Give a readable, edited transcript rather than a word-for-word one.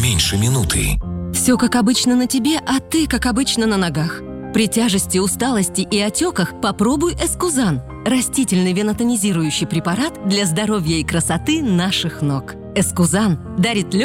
меньше минуты. Все как обычно на тебе, а ты как обычно на ногах. При тяжести, усталости и отеках попробуй Эскузан. Растительный венотонизирующий препарат для здоровья и красоты наших ног. Эскузан дарит